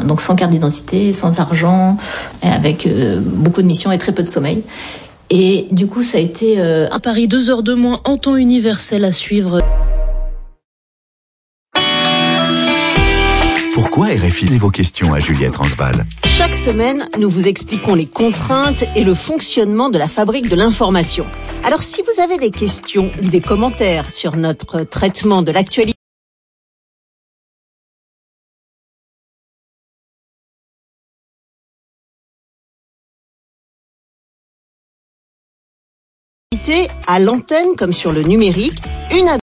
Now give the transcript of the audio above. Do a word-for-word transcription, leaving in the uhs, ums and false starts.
donc sans carte d'identité, sans argent, avec euh, beaucoup de missions et très peu de sommeil. Et du coup, ça a été euh, à Paris, deux heures de moins en temps universel à suivre. Pourquoi R F I vos questions à Juliette Rangeval? Chaque semaine, nous vous expliquons les contraintes et le fonctionnement de la fabrique de l'information. Alors si vous avez des questions ou des commentaires sur notre traitement de l'actualité, à l'antenne comme sur le numérique, une